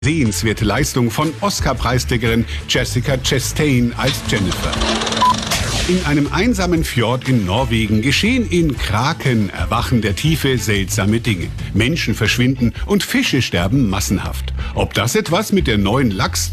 Sehenswerte Leistung von Oscar-Preisträgerin Jessica Chastain als Jennifer. In einem einsamen Fjord in Norwegen geschehen in Kraken, Erwachen der Tiefe, seltsame Dinge. Menschen verschwinden und Fische sterben massenhaft. Ob das etwas mit der neuen Lachs